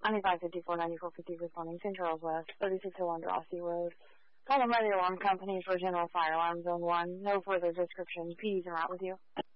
9554-9450 responding St. Charles West, 3601 Rossi Road. Call them by the alarm company for general fire alarm zone 1. No further description. PD's en route with you.